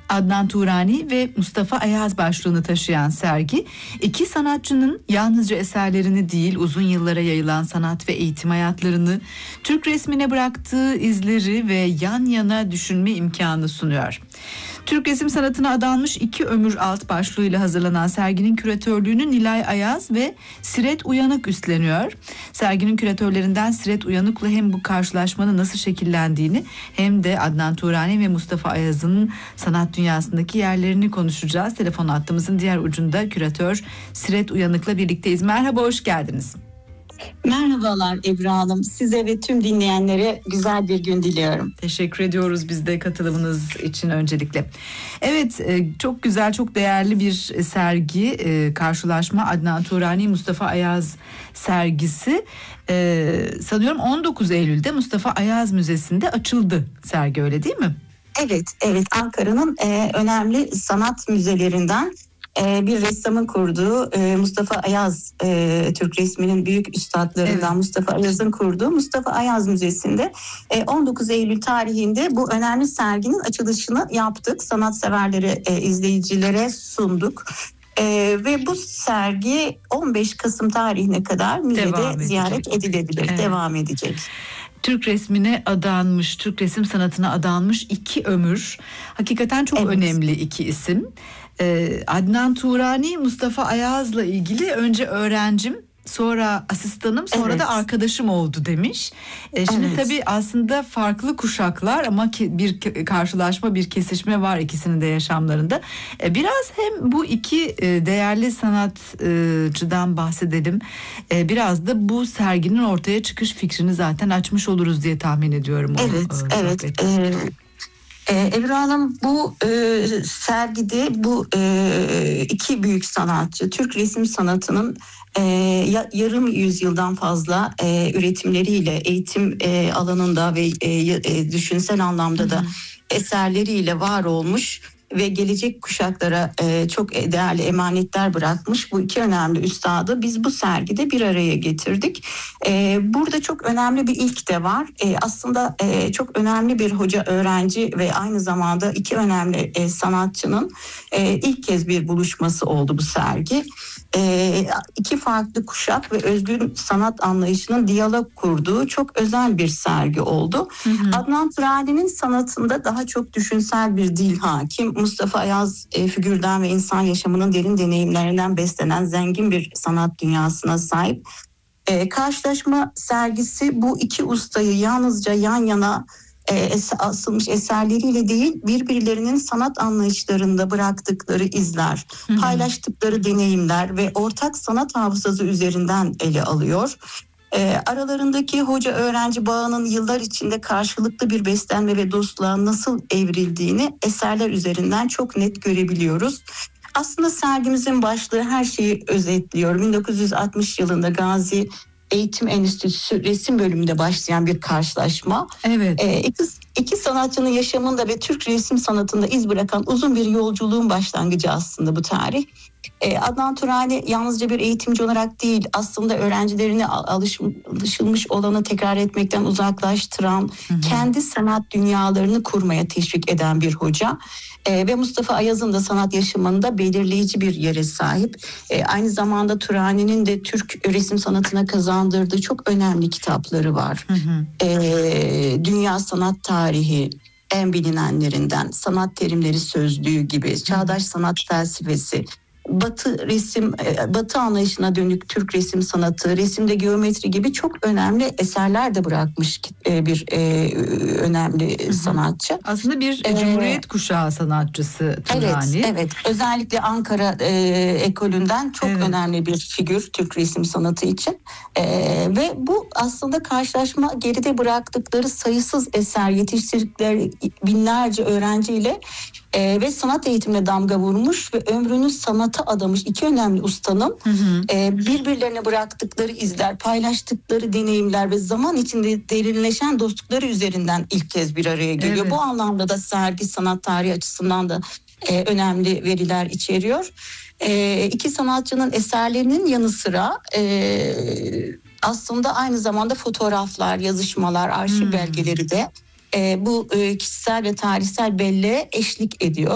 Adnan Turani ve Mustafa Ayaz başlığını taşıyan sergi, iki sanatçının yalnızca eserlerini değil, uzun yıllara yayılan sanat ve eğitim hayatlarını, Türk resmine bıraktığı izleri ve yan yana düşünme imkanı sunuyor. Türk resim sanatına adanmış iki ömür alt başlığıyla hazırlanan serginin küratörlüğünü Nilay Ayaz ve Siret Uyanık üstleniyor. Serginin küratörlerinden Siret Uyanık'la hem bu karşılaşmanın nasıl şekillendiğini hem de Adnan Turani ve Mustafa Ayaz'ın sanat dünyasındaki yerlerini konuşacağız. Telefon hattımızın diğer ucunda küratör Siret Uyanık'la birlikteyiz. Merhaba, hoş geldiniz. Merhabalar Ebru Hanım. Size ve tüm dinleyenlere güzel bir gün diliyorum. Teşekkür ediyoruz biz de katılımınız için öncelikle. Evet, çok güzel, çok değerli bir sergi, karşılaşma Adnan Turani, Mustafa Ayaz sergisi. Sanıyorum 19 Eylül'de Mustafa Ayaz Müzesi'nde açıldı sergi, öyle değil mi? Evet, Ankara'nın önemli sanat müzelerinden bir ressamın kurduğu Mustafa Ayaz, Türk resminin büyük üstadlarından, evet. Mustafa Ayaz'ın kurduğu Mustafa Ayaz Müzesi'nde 19 Eylül tarihinde bu önemli serginin açılışını yaptık. Sanatseverlere, izleyicilere sunduk. Ve bu sergi 15 Kasım tarihine kadar müzede ziyaret edilebilir, evet. Devam edecek. Türk resmine adanmış, Türk resim sanatına adanmış iki ömür. Hakikaten çok önemli iki isim. Adnan Turani, Mustafa Ayaz'la ilgili önce öğrencim, sonra asistanım, sonra da arkadaşım oldu demiş. Şimdi tabii aslında farklı kuşaklar ama bir karşılaşma, bir kesişme var ikisinin de yaşamlarında. Biraz hem bu iki değerli sanatçıdan bahsedelim. Biraz da bu serginin ortaya çıkış fikrini zaten açmış oluruz diye tahmin ediyorum. Evet. Ebru Hanım, bu sergide bu iki büyük sanatçı Türk resim sanatının yarım yüzyıldan fazla üretimleriyle, eğitim alanında ve düşünsel anlamda da eserleriyle var olmuş ve gelecek kuşaklara çok değerli emanetler bırakmış bu iki önemli üstadı biz bu sergide bir araya getirdik. Burada çok önemli bir ilk de var. Aslında çok önemli bir hoca öğrenci ve aynı zamanda iki önemli sanatçının ilk kez bir buluşması oldu bu sergi. İki farklı kuşak ve özgün sanat anlayışının diyalog kurduğu çok özel bir sergi oldu. Adnan Turani'nin sanatında daha çok düşünsel bir dil hakim. Mustafa Ayaz figürden ve insan yaşamının derin deneyimlerinden beslenen zengin bir sanat dünyasına sahip. Karşılaşma sergisi bu iki ustayı yalnızca yan yana asılmış eserleriyle değil, birbirlerinin sanat anlayışlarında bıraktıkları izler, paylaştıkları deneyimler ve ortak sanat hafızası üzerinden ele alıyor. Aralarındaki hoca-öğrenci bağının yıllar içinde karşılıklı bir beslenme ve dostluğa nasıl evrildiğini eserler üzerinden çok net görebiliyoruz. Aslında sergimizin başlığı her şeyi özetliyor. 1960 yılında Gazi Eğitim Enstitüsü resim bölümünde başlayan bir karşılaşma. Evet. İki sanatçının yaşamında ve Türk resim sanatında iz bırakan uzun bir yolculuğun başlangıcı aslında bu tarih. Adnan Turani yalnızca bir eğitimci olarak değil, aslında öğrencilerini alışılmış olanı tekrar etmekten uzaklaştıran, kendi sanat dünyalarını kurmaya teşvik eden bir hoca. Ve Mustafa Ayaz'ın da sanat yaşamında belirleyici bir yere sahip. Aynı zamanda Turani'nin de Türk resim sanatına kazandırdığı çok önemli kitapları var. Dünya sanat tarihi en bilinenlerinden, sanat terimleri sözlüğü gibi, çağdaş sanat felsefesi, Batı anlayışına dönük Türk resim sanatı, resimde geometri gibi çok önemli eserler de bırakmış bir önemli sanatçı. Aslında bir Cumhuriyet kuşağı sanatçısı Turani. Evet. Özellikle Ankara ekolünden çok önemli bir figür Türk resim sanatı için. Ve bu aslında karşılaşma geride bıraktıkları sayısız eser, yetiştirdikleri binlerce öğrenciyle ve sanat eğitimine damga vurmuş ve ömrünü sanata adamış iki önemli ustanın birbirlerine bıraktıkları izler, paylaştıkları deneyimler ve zaman içinde derinleşen dostlukları üzerinden ilk kez bir araya geliyor. Evet. Bu anlamda da sergi sanat tarihi açısından da önemli veriler içeriyor. İki sanatçının eserlerinin yanı sıra aslında aynı zamanda fotoğraflar, yazışmalar, arşiv belgeleri de bu kişisel ve tarihsel belleğe eşlik ediyor.